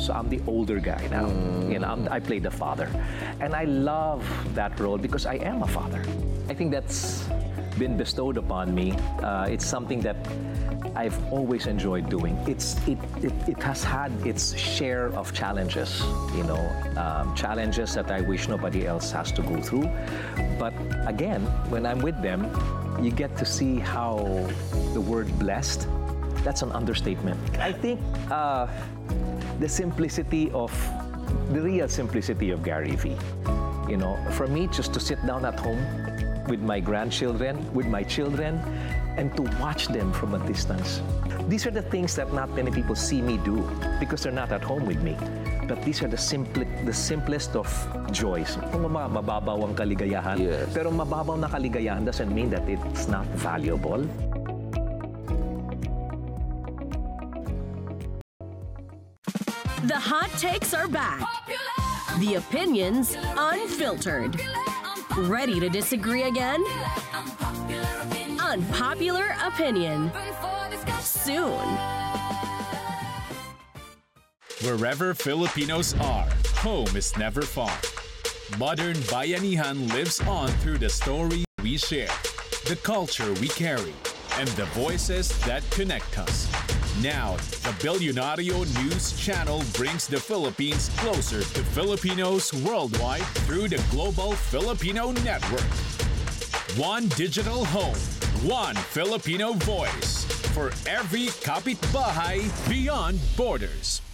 So I'm the older guy now. I play the father. And I love that role because I am a father. I think that's been bestowed upon me. It's something that I've always enjoyed doing. It has had its share of challenges, challenges that I wish nobody else has to go through. But again, when I'm with them, you get to see how the word blessed, that's an understatement. I think the real simplicity of Gary V. For me, just to sit down at home with my grandchildren, with my children, and to watch them from a distance. These are the things that not many people see me do because they're not at home with me. But these are the simplest of joys. Kung mababaw ang kaligayahan, Yes. pero mababaw na kaligayahan doesn't mean that it's not valuable. The hot takes are back. The opinions unfiltered. Ready to disagree again? Unpopular opinion. Soon. Wherever Filipinos are, home is never far. Modern Bayanihan lives on through the story we share, the culture we carry, and the voices that connect us. Now, the Bilyonaryo News Channel brings the Philippines closer to Filipinos worldwide through the Global Filipino Network. One digital home, one Filipino voice for every kapitbahay beyond borders.